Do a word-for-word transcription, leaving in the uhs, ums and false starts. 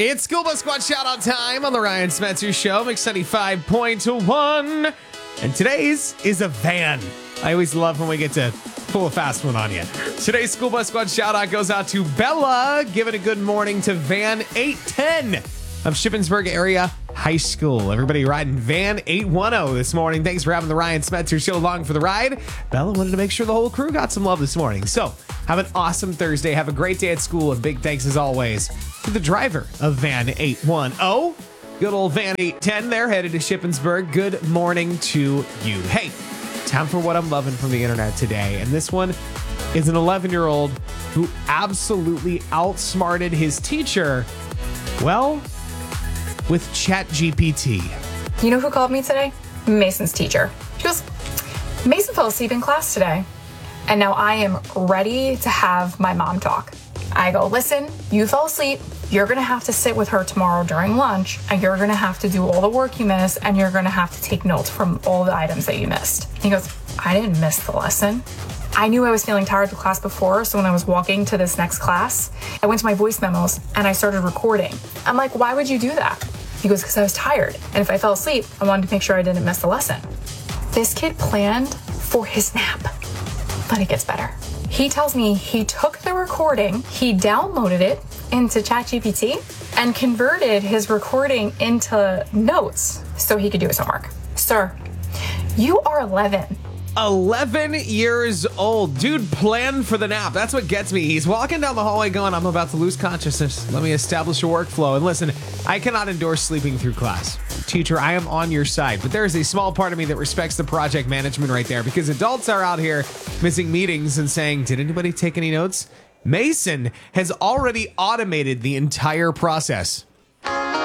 It's School Bus Squad shout out time on the Ryan Spencer Show, Mix ninety-five point one. And today's is a van. I always love when we get to pull a fast one on you. Today's School Bus Squad shout out goes out to Bella, giving a good morning to Van eight ten of Shippensburg Area High School. Everybody riding Van eight ten this morning. Thanks for having the Ryan Spencer Show along for the ride. Bella wanted to make sure the whole crew got some love this morning. So have an awesome Thursday. Have a great day at school. And big thanks as always to the driver of Van eight ten. Good old Van eight ten there, headed to Shippensburg. Good morning to you. Hey, time for what I'm loving from the internet today. And this one is an eleven-year-old who absolutely outsmarted his teacher, well, with ChatGPT. You know who called me today? Mason's teacher. She goes, Mason fell asleep in class today. And now I am ready to have my mom talk. I go, listen, you fell asleep. You're going to have to sit with her tomorrow during lunch, and you're going to have to do all the work you missed, and you're going to have to take notes from all the items that you missed. He goes, I didn't miss the lesson. I knew I was feeling tired of the class before, so when I was walking to this next class, I went to my voice memos and I started recording. I'm like, why would you do that? He goes, because I was tired, and if I fell asleep, I wanted to make sure I didn't miss the lesson. This kid planned for his nap, but it gets better. He tells me he took the recording, he downloaded it into ChatGPT, and converted his recording into notes so he could do his homework. Sir, you are eleven. eleven years old. Dude planned for the nap. That's what gets me. He's walking down the hallway going, I'm about to lose consciousness. Let me establish a workflow. And listen, I cannot endorse sleeping through class. Teacher, I am on your side, but there is a small part of me that respects the project management right there, because adults are out here missing meetings and saying, did anybody take any notes? Mason has already automated the entire process.